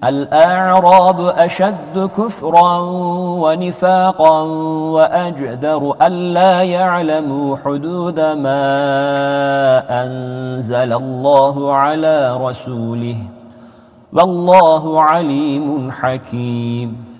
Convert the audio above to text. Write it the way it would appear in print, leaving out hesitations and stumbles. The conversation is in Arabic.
الأعراب أشد كفرا ونفاقا وأجدر ألا يعلموا حدود ما أنزل الله على رسوله والله عليم حكيم.